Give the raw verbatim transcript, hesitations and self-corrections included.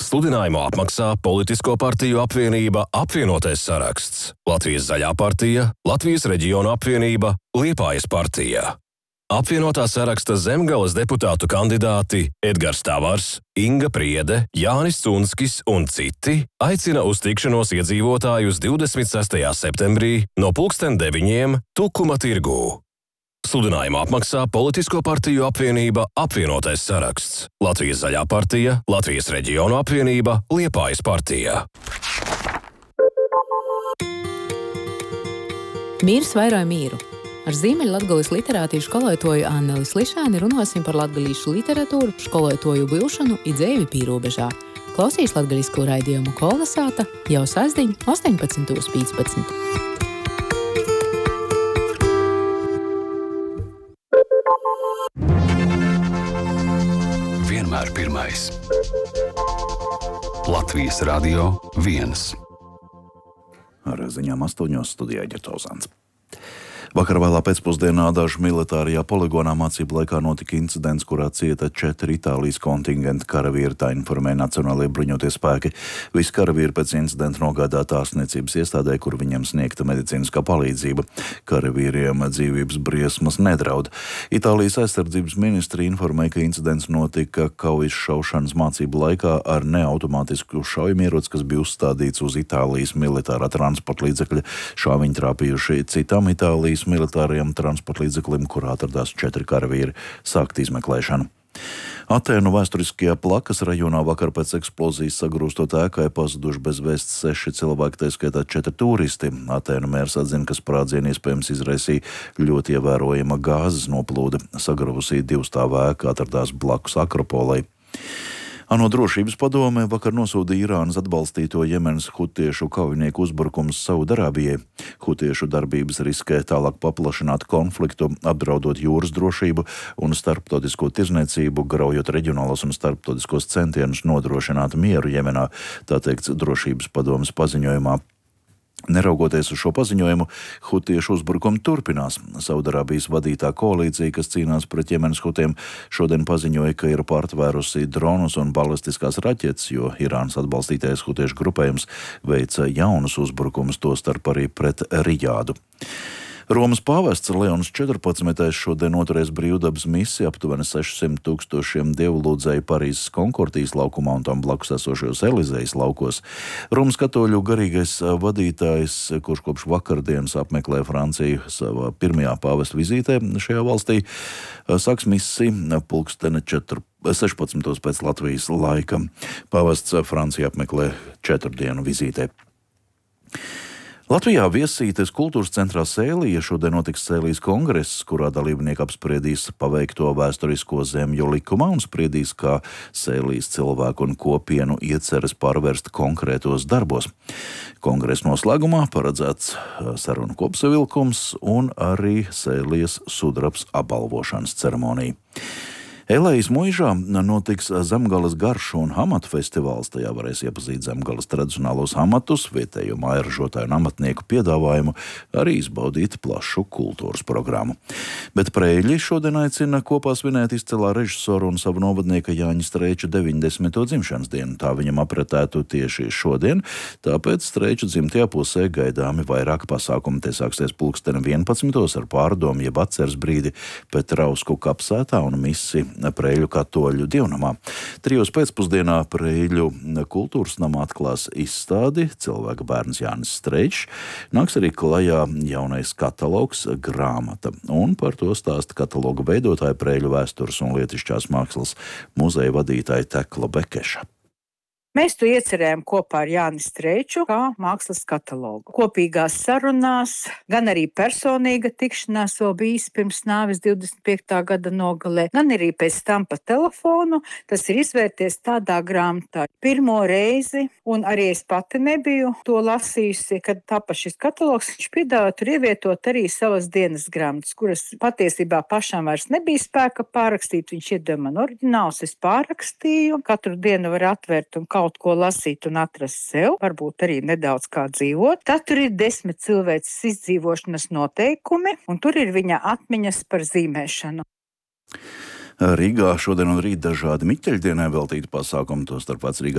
Sludinājumu apmaksā Politisko partiju apvienība Apvienotais saraksts, Latvijas Zaļā partija, Latvijas Reģionu apvienība, Liepājas partija. Apvienotā saraksta Zemgales deputātu kandidāti Edgars Tavars, Inga Priede, Jānis Cunskis un citi aicina uz tikšanos iedzīvotājus divdesmit sestajā septembrī no pulksten deviņiem Tukuma tirgū. Sludinājumu apmaksā Politisko partiju apvienība Apvienotais saraksts, Latvijas Zaļā partija, Latvijas Reģionu apvienība, Liepājas partija. Mīrs vairoja mīru. Ar Ziemeļlatgales literātīšu skolotoju Anneli Slišēni runāsim par latgalīšu literatūru, skolotoju būšanu i dzeivi pīrobežā. Klausīs latgalisko raidījumu Kolnesāta jau sestdiņ astoņpadsmitos piecpadsmit. Vienmēr pirmais. Latvijas radio viens. Ar ziņām astoņos studijā Ģertauzāns. Vakar vēlā pēcpusdienā dažu militārajā poligonā mācību laikā notika incidents, kurā cieta četri Itālijas kontingenta karavīri, tā informē Nacionālajie bruņotie spēki. Visi karavīri pēc incidenta nogādāti ārstniecības iestādē, kur viņiem sniegta medicīniskā palīdzība. Karavīriem dzīvības briesmas nedraud. Itālijas aizsardzības ministri informē, ka incidents notika kaujas šaušanas mācību laikā ar neautomātisku šaujamieroci, kas bija uzstādīts uz Itālijas militārā transporta līdzekļa. Šāviņi trāpījuši citam Itālijas militārajam transporta līdzeklim, kurā atradās četri karavīri, sākt izmeklēšanu. Atēnu vēsturiskajā Plakas rajonā vakar pēc eksplozijas sagrūstot ēkai pazuduši bez vēsts seši cilvēki, tā skaitā četri turisti. Atēnu mērs atzina, ka sprādzienu iespējams izraisīja ļoti ievērojama gāzes noplūde. Sagruvusī divstāva ēka atradās blakus Akropolei. ANO drošības padome vakar nosūdīja Irānas atbalstīto Jemenas hutiešu kaujinieku uzbrukums Saudarābijai. Hutiešu darbības riskē tālāk paplašināt konfliktu, apdraudot jūras drošību un starptautisko tirzniecību, graujot reģionālos un starptautiskos centienus nodrošināt mieru Jemenā, tā teikts drošības padomes paziņojumā. Neraugoties uz šo paziņojumu, hutiešu uzbrukumi turpinās. Saudarābijas vadītā koalīcija, kas cīnās pret Jemenas hutiem, šodien paziņoja, ka ir pārtvērusi dronus un balistiskās raķetes, jo Irānas atbalstītais hutiešu grupējums veica jaunus uzbrukumus, tostarp arī pret Rijādu. Romas pāvests Leons četrpadsmitais šodien noturēs brīvdabas misiju aptuveni sešsimt tūkstošiem dievlūdzēju Parīzes Konkordijas laukumā un tam blakus esošajos Elizejas laukos. Romas katoļu garīgais vadītājs, kurš kopš vakardienas apmeklē Franciju savā pirmajā pāvesta vizītē šajā valstī, sāks misiju pulksteni sešpadsmitos pēc Latvijas laika. Pāvests Francija apmeklē četru dienu vizītē. Latvijā Viesītes kultūras centrā Sēlija šodien notiks Sēlijas kongress, kurā dalībnieki apspriedīs paveikto vēsturisko zemju likumā un spriedīs, kā Sēlijas cilvēku un kopienu ieceres pārvērst konkrētos darbos. Kongresa noslēgumā paredzēts sarunu kopsavilkums un arī Sēlijas sudrabs apbalvošanas ceremonija. Elejas muižā notiks Zemgales garšu un hamatu festivāls. Tajā varēs iepazīt Zemgales tradicionālos hamatus, vietējo mājražotāju un amatnieku piedāvājumu, arī izbaudīt plašu kultūras programmu. Bet Preļi šodien aicina kopā svinēt izcilā režisoru un savu novadnieka Jāņa Streiča deviņdesmito dzimšanas dienu. Tā viņam apretētu tieši šodien, tāpēc Streiča dzimtajā pusē gaidāmi vairāk pasākumu. Tie sāksies pulksteni vienpadsmitos ar pārdomu jeb atceres brīdi Petrausku kapsētā un misi Preļu katoļu dievnamā. Trijos pēcpusdienā Preļu kultūras namā atklās izstādi Cilvēka bērns Jānis Streičs. Nāks arī klajā jaunais katalogs grāmata. Un par to stāsta kataloga veidotāja Preļu vēstures un lietišķās mākslas muzeja vadītāja Tekla Bekeša. Mēs to iecerējām kopā ar Jāni Streiču kā mākslas katalogu. Kopīgās sarunās, gan arī personīga tikšanās vēl bijis pirms nāves divdesmit piektā gada nogalē, gan arī pēc tam pa telefonu. Tas ir izvērties tādā grāmatā pirmo reizi, un arī es pati nebiju to lasījusi, kad tapa šis katalogs. Viņš piedāvā tur ievietot arī savas dienas grāmatas, kuras patiesībā pašām vairs nebija spēka pārrakstīt. Viņš iedeva man oriģinālus, es pārrakstīju. Katru dienu var atvērt un kaut ko lasīt un atrast sev, varbūt arī nedaudz kā dzīvot. Tad tur ir desmit cilvēces izdzīvošanas noteikumi, un tur ir viņa atmiņas par zīmēšanu. Rīgā šodien un rīt dažādi Miķeļdienai veltīti pasākumi, tostarp Vecrīgā